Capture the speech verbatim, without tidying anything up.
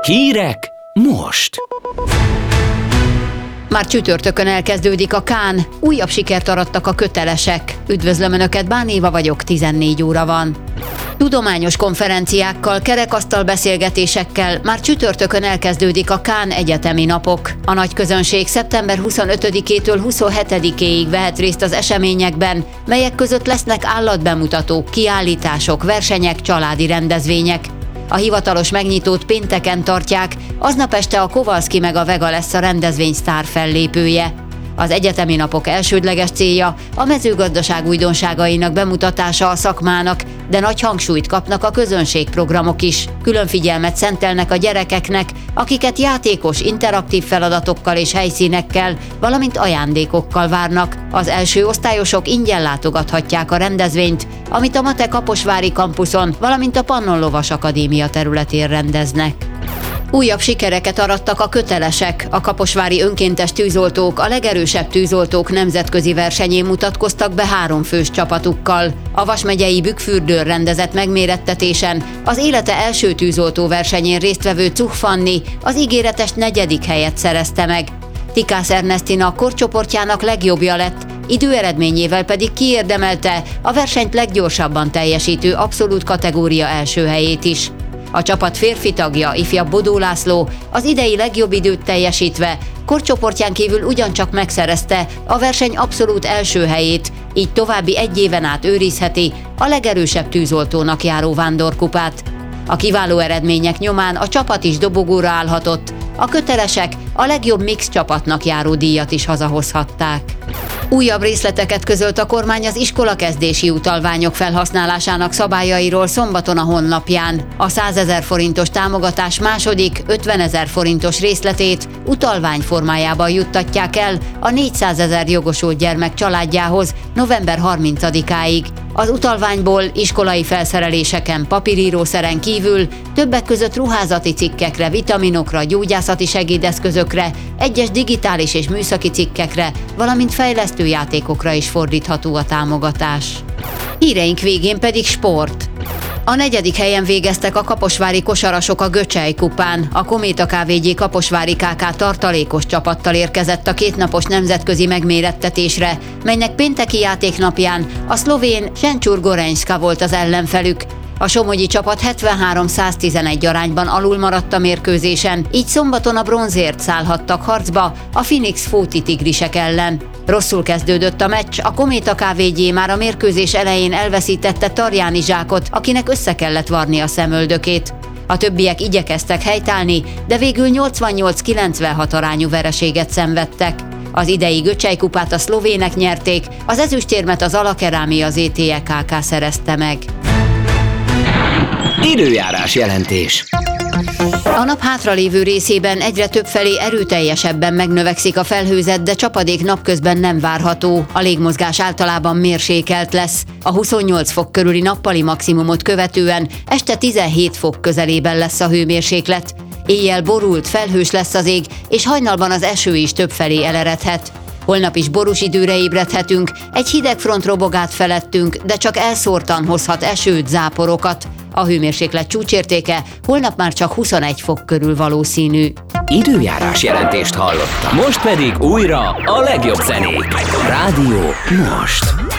Hírek most! Már csütörtökön elkezdődik a Cannes, újabb sikert arattak a kötelesek. Üdvözlöm Önöket, Bán Éva vagyok, tizennégy óra van. Tudományos konferenciákkal, kerekasztal beszélgetésekkel már csütörtökön elkezdődik a Cannes egyetemi napok. A nagy közönség szeptember huszonötödikétől huszonhetedikéig vehet részt az eseményekben, melyek között lesznek állatbemutatók, kiállítások, versenyek, családi rendezvények. A hivatalos megnyitót pénteken tartják, aznap este a Kowalski meg a Vega lesz a rendezvény sztár fellépője. Az egyetemi napok elsődleges célja a mezőgazdaság újdonságainak bemutatása a szakmának, de nagy hangsúlyt kapnak a közönségprogramok is. Külön figyelmet szentelnek a gyerekeknek, akiket játékos, interaktív feladatokkal és helyszínekkel, valamint ajándékokkal várnak. Az első osztályosok ingyen látogathatják a rendezvényt, amit a Mate Kaposvári kampuszon, valamint a Pannon Lovas Akadémia területén rendeznek. Újabb sikereket arattak a kötelesek. A kaposvári önkéntes tűzoltók a legerősebb tűzoltók nemzetközi versenyén mutatkoztak be háromfős csapatukkal. A Vas megyei Bükkfürdőn rendezett megmérettetésen az élete első tűzoltó versenyén résztvevő Czuch Fanni az ígéretes negyedik helyet szerezte meg. Tikász Ernestina a korcsoportjának legjobbja lett, időeredményével pedig kiérdemelte a versenyt leggyorsabban teljesítő abszolút kategória első helyét is. A csapat férfi tagja, ifjabb Bodó László az idei legjobb időt teljesítve korcsoportján kívül ugyancsak megszerezte a verseny abszolút első helyét, így további egy éven át őrizheti a legerősebb tűzoltónak járó vándorkupát. A kiváló eredmények nyomán a csapat is dobogóra állhatott, a kötelesek a legjobb mix csapatnak járó díjat is hazahozhatták. Újabb részleteket közölt a kormány az iskolakezdési utalványok felhasználásának szabályairól szombaton a honlapján. A százezer forintos támogatás második, ötvenezer forintos részletét utalvány formájában juttatják el a négyszázezer jogosult gyermek családjához november harmincadikáig. Az utalványból iskolai felszereléseken, papírírószeren kívül többek között ruházati cikkekre, vitaminokra, gyógyászati segédeszközökre, egyes digitális és műszaki cikkekre, valamint fejlesztő játékokra is fordítható a támogatás. Híreink végén pedig sport. A negyedik helyen végeztek a kaposvári kosarasok a Göcsej kupán. A Kométa ká vé gé Kaposvári ká ká tartalékos csapattal érkezett a kétnapos nemzetközi megmérettetésre, melynek pénteki játéknapján a szlovén Sencsur Gorenjska volt az ellenfelük. A somogyi csapat hetvenhárom száztizenegy arányban alul maradt a mérkőzésen, így szombaton a bronzért szállhattak harcba a Phoenix Fóti tigrisek ellen. Rosszul kezdődött a meccs, a Kométa ká vé gé már a mérkőzés elején elveszítette Tarjáni Zsákot, akinek össze kellett varni a szemöldökét. A többiek igyekeztek helytállni, de végül nyolcvannyolc kilencvenhat arányú vereséget szenvedtek. Az idei Göcsej kupát a szlovének nyerték, az ezüstérmet az Alakerámia zé té e ká ká szerezte meg. Időjárás jelentés. A nap hátralévő részében egyre többfelé erőteljesebben megnövekszik a felhőzet, de csapadék napközben nem várható. A légmozgás általában mérsékelt lesz. A huszonnyolc fok körüli nappali maximumot követően este tizenhét fok közelében lesz a hőmérséklet. Éjjel borult, felhős lesz az ég, és hajnalban az eső is többfelé eleredhet. Holnap is borús időre ébredhetünk, egy hideg front robog át felettünk, de csak elszórtan hozhat esőt, záporokat. A hőmérséklet csúcsértéke holnap már csak huszonegy fok körül valószínű. Időjárás jelentést hallottam. Most pedig újra a legjobb zenék. Rádió most.